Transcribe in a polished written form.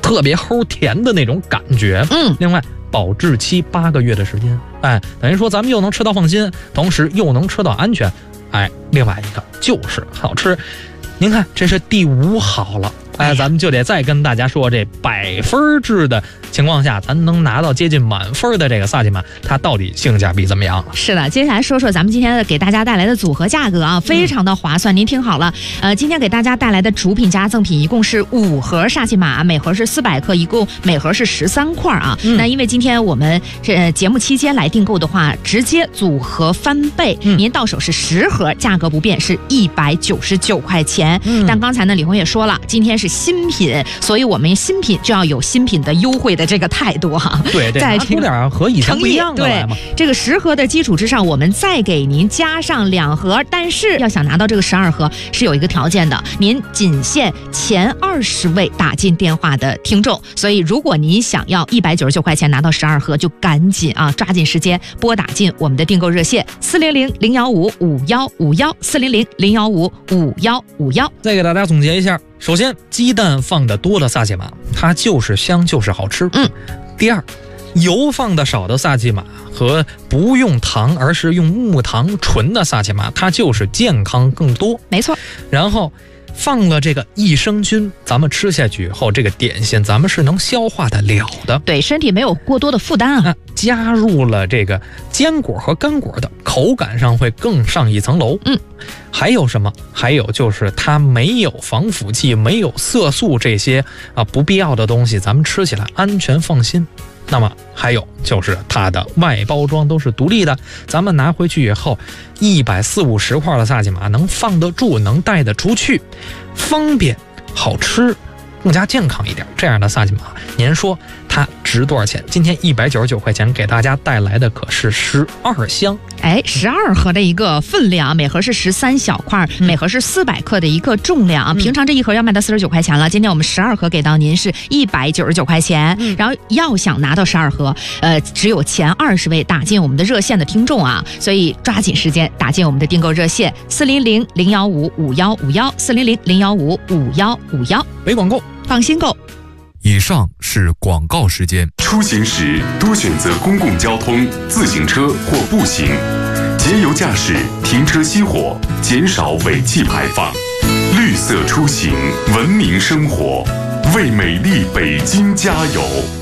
特别齁甜的那种感觉。另外保质期8个月的时间，等于说咱们又能吃到放心，同时又能吃到安全。另外一个就是好吃。您看，这是第5好了。咱们就得再跟大家说，这100分制的情况下，咱能拿到接近满分的这个萨琪玛，它到底性价比怎么样？ 是的，接下来说说咱们今天给大家带来的组合价格啊，非常的划算。您听好了，今天给大家带来的主品加赠品一共是5盒萨琪玛，每盒是400克，一共每盒是13块啊。那因为今天我们节目期间来订购的话，直接组合翻倍，您到手是10盒，价格不变，是199块钱。但刚才呢，李红也说了，今天是新品，所以我们新品就要有新品的优惠的这个态度哈。 对，再出点和以前不一样的来嘛。 这个10盒的基础之上，我们再给您加上2盒，但是要想拿到这个12盒是有一个条件的，您仅限前20位打进电话的听众。所以如果您想要199块钱拿到12盒，就赶紧抓紧时间拨打进我们的订购热线400-015-5151，400-015-5151。 再给大家总结一下，首先鸡蛋放的多的萨琪玛，它就是香就是好吃。第二，油放的少的萨琪玛和不用糖而是用木糖纯的萨琪玛，它就是健康更多。 没错。 然后放了这个益生菌，咱们吃下去以后，这个点心咱们是能消化得了的， 对身体没有过多的负担啊。 加入了这个坚果和干果的，口感上会更上一层楼。还有什么？还有就是它没有防腐剂，没有色素这些不必要的东西，咱们吃起来安全放心。那么还有就是它的外包装都是独立的，咱们拿回去以后，140-150块的萨琪玛能放得住，能带得出去，方便好吃，更加健康一点。这样的萨琪玛，您说它值多少钱？今天199块钱给大家带来的可是12箱 ，12盒的一个分量，每盒是13小块，每盒是400克的一个重量。平常这一盒要卖到49块钱了，今天我们12盒给到您是199块钱。然后要想拿到12盒，只有前20位打进我们的热线的听众啊，所以抓紧时间打进我们的订购热线400-015-5151，400-015-5151。 没广告， 放心购。 以上是广告时间。 出行时多选择公共交通、自行车或步行，节油驾驶，停车熄火，减少尾气排放。绿色出行，文明生活，为美丽北京加油。